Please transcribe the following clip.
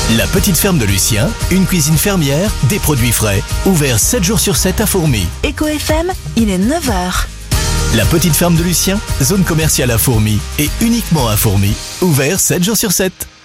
La petite ferme de Lucien, une cuisine fermière, des produits frais. Ouvert 7 jours sur 7 à Fourmies. Éco FM, il est 9h. La petite ferme de Lucien, zone commerciale à Fourmies et uniquement à Fourmies. Ouvert 7 jours sur 7.